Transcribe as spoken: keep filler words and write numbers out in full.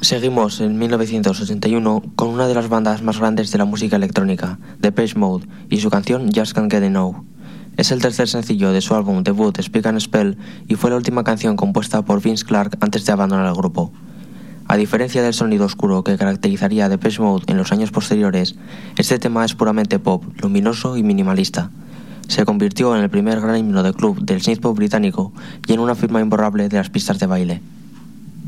Seguimos en mil novecientos ochenta y uno con una de las bandas más grandes de la música electrónica, Depeche Mode, y su canción Just Can't Get Enough. Es el tercer sencillo de su álbum debut Speak and Spell y fue la última canción compuesta por Vince Clarke antes de abandonar el grupo. A diferencia del sonido oscuro que caracterizaría a Depeche Mode en los años posteriores, este tema es puramente pop, luminoso y minimalista. Se convirtió en el primer gran himno de club del synthpop británico y en una firma imborrable de las pistas de baile.